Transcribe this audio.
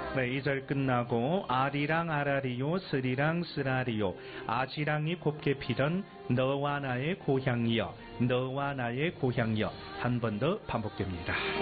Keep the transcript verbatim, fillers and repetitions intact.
네, 이 절 끝나고 아리랑 아라리요 스리랑 스라리요 아지랑이 곱게 피던 너와 나의 고향이여 너와 나의 고향이여 한 번 더 반복됩니다.